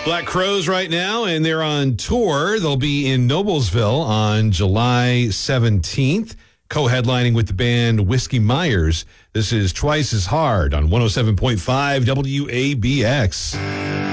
Black Crowes right now, and they're on tour. They'll be in Noblesville on July 17th, co-headlining with the band Whiskey Myers. This is Twice as Hard on 107.5 WABX.